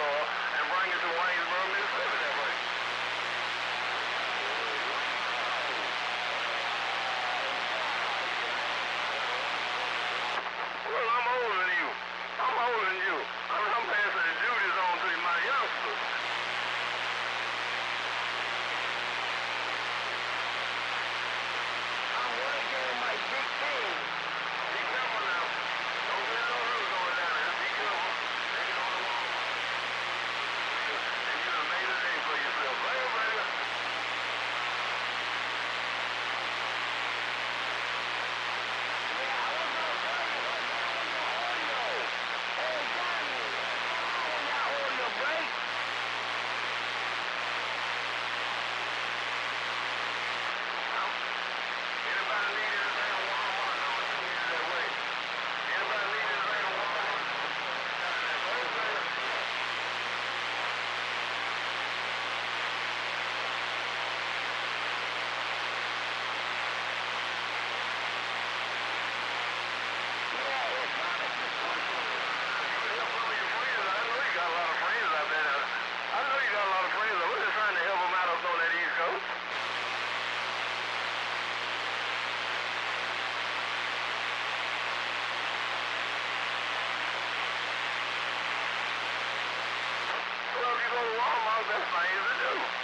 oil and bring it to Waynesboro, Mississippi that way. Well, I'm older than you. I'm older than you. I'm passing the duties on to my youngsters. I'm working on my big thing. Be careful now. Don't get no roof going down there. Be careful. Take it on the wall. And you done made a name for yourself. Right, buddy? Well, if you go to Walmart, that's things to do.